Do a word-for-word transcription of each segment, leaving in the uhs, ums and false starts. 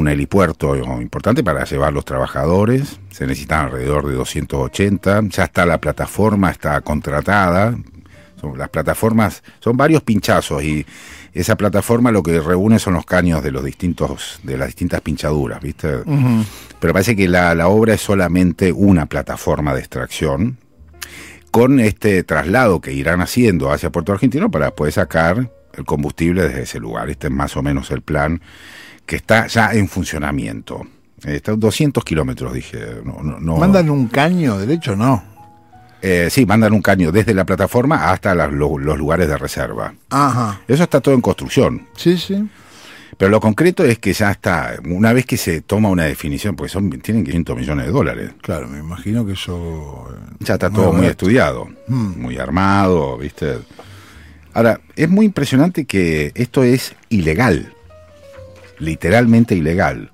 un helipuerto importante para llevar los trabajadores, se necesitan alrededor de doscientos ochenta, ya está la plataforma, está contratada, son, las plataformas, son varios pinchazos y esa plataforma lo que reúne son los caños de los distintos, de las distintas pinchaduras, ¿viste? Uh-huh. Pero parece que la, la obra es solamente una plataforma de extracción, con este traslado que irán haciendo hacia Puerto Argentino para poder sacar el combustible desde ese lugar. Este es más o menos el plan que está ya en funcionamiento. Está doscientos kilómetros, dije. No, no, no. ¿Mandan un caño derecho? No. Eh, sí, mandan un caño desde la plataforma hasta la, lo, los lugares de reserva. Ajá. Eso está todo en construcción. Sí, sí. Pero lo concreto es que ya está, una vez que se toma una definición, porque son tienen quinientos millones de dólares. Claro, me imagino que eso... Ya está todo muy estudiado, hmm. muy armado, ¿viste? Ahora, es muy impresionante que esto es ilegal, literalmente ilegal.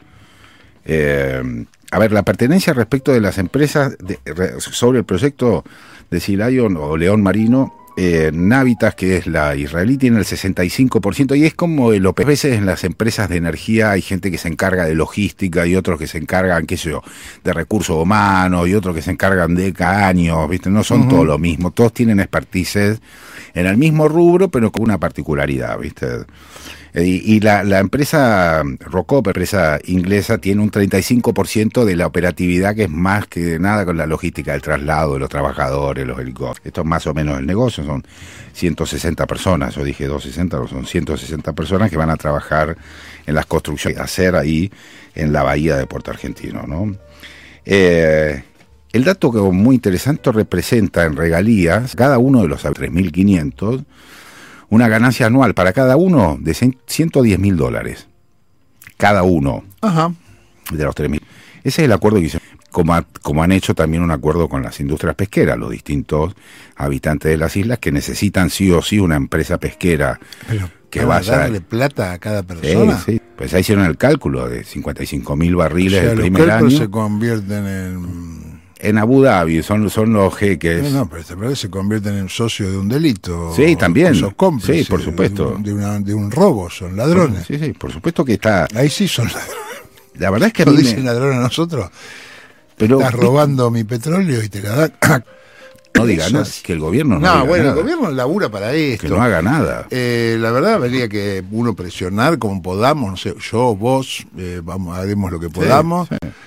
Eh, a ver, la pertenencia respecto de las empresas de, sobre el proyecto de Sea Lion o León Marino, eh, Navitas, que es la israelí, tiene el sesenta y cinco por ciento y es como el O P E. A veces en las empresas de energía hay gente que se encarga de logística y otros que se encargan, qué sé yo, de recursos humanos y otros que se encargan de caños, ¿viste? No son uh-huh. todos lo mismo, todos tienen expertices en el mismo rubro, pero con una particularidad, ¿viste? Y, y la, la empresa Rocop, empresa inglesa, tiene un treinta y cinco por ciento de la operatividad, que es más que nada con la logística del traslado de los trabajadores, los helicópteros. Esto es más o menos el negocio, son ciento sesenta personas, yo dije doscientos sesenta, son ciento sesenta personas que van a trabajar en las construcciones, hacer ahí en la bahía de Puerto Argentino, ¿no? Eh, el dato que es muy interesante representa en regalías, cada uno de los tres mil quinientos, una ganancia anual para cada uno de ciento diez mil dólares. Cada uno. Ajá. De los tres mil. Ese es el acuerdo que hicieron. Como, ha, como han hecho también un acuerdo con las industrias pesqueras, los distintos habitantes de las islas que necesitan sí o sí una empresa pesquera. Pero que vaya a darle plata a cada persona. Sí, sí. Pues ahí hicieron el cálculo de cincuenta y cinco mil barriles, o sea, el primer los año. Se convierten en... En Abu Dhabi, son, son los jeques. No, no, pero esta vez se convierten en socios de un delito. Sí, también. Son cómplices. Sí, por supuesto. De, de, una, de un robo, son ladrones. Sí, sí, por supuesto que está... Ahí sí son ladrones. La verdad es que... ¿No me... dicen ladrones a nosotros? Pero, estás robando mi petróleo y te la dan... No diga nada, que el gobierno no No, diga bueno, nada. El gobierno labura para esto. Que no haga nada. Eh, la verdad, habría que uno presionar como podamos, no sé, yo, vos, eh, vamos, haremos lo que podamos. Sí, sí.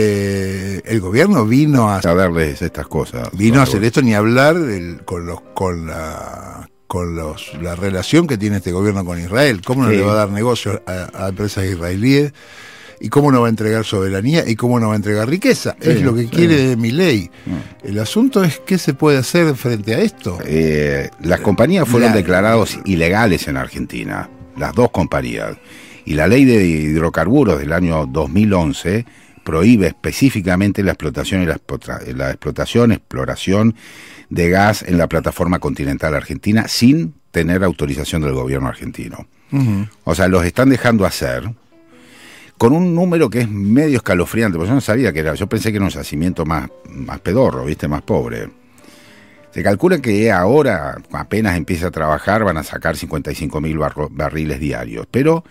Eh, el gobierno vino a, a darles estas cosas. Vino a hacer esto, ni hablar del, con los con la con los la relación que tiene este gobierno con Israel. ¿Cómo no sí. le va a dar negocio a, a empresas israelíes? ¿Y cómo no va a entregar soberanía? ¿Y cómo no va a entregar riqueza? Sí, es lo que sí. quiere Milei. No. El asunto es qué se puede hacer frente a esto. Eh, las compañías fueron la, declaradas ilegales en Argentina, las dos compañías. Y la ley de hidrocarburos del año dos mil once prohíbe específicamente la explotación y la, la explotación, exploración de gas en la plataforma continental argentina sin tener autorización del gobierno argentino. Uh-huh. O sea, los están dejando hacer con un número que es medio escalofriante, porque yo no sabía que era, yo pensé que era un yacimiento más, más pedorro, ¿viste? Más pobre. Se calcula que ahora, apenas empieza a trabajar, van a sacar cincuenta y cinco mil bar- barriles diarios, pero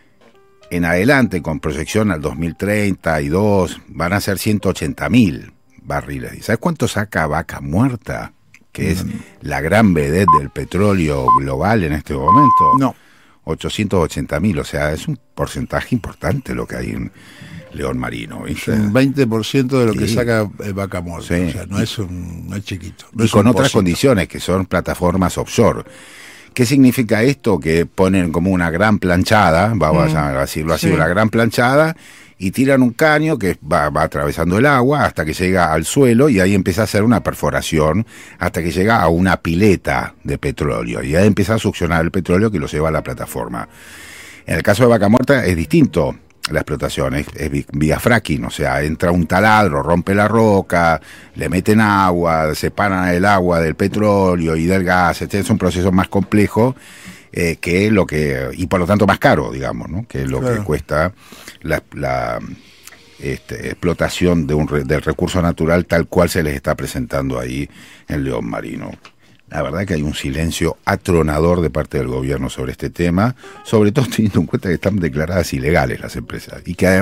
en adelante, con proyección al dos mil treinta y dos, van a ser ciento ochenta mil barriles. ¿Y sabes cuánto saca Vaca Muerta? Que es mm. la gran vedette del petróleo global en este momento. No. ochocientos ochenta mil, o sea, es un porcentaje importante lo que hay en León Marino, ¿viste? Es un veinte por ciento de lo sí. que saca Vaca Muerta, sí. O sea, no y, es, un, no es chiquito. No y es con otras pocito. condiciones, que son plataformas offshore. ¿Qué significa esto? Que ponen como una gran planchada, vamos mm, a decirlo así, sí. una gran planchada, y tiran un caño que va, va atravesando el agua hasta que llega al suelo y ahí empieza a hacer una perforación hasta que llega a una pileta de petróleo y ahí empieza a succionar el petróleo que lo lleva a la plataforma. En el caso de Vaca Muerta es distinto. La explotación es, es vía fracking, o sea, entra un taladro, rompe la roca, le meten agua, separan el agua del petróleo y del gas, este es un proceso más complejo eh, que lo que, y por lo tanto más caro, digamos, ¿no? Que es lo claro. que cuesta la, la este, explotación de un, del recurso natural tal cual se les está presentando ahí en León Marino. La verdad que hay un silencio atronador de parte del gobierno sobre este tema, sobre todo teniendo en cuenta que están declaradas ilegales las empresas y que además